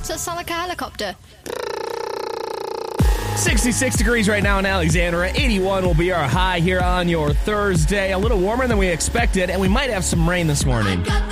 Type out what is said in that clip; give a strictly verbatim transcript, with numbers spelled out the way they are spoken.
Does it sound like a helicopter? sixty-six degrees right now in Alexandria. eighty-one will be our high here on your Thursday. A little warmer than we expected, and we might have some rain this morning.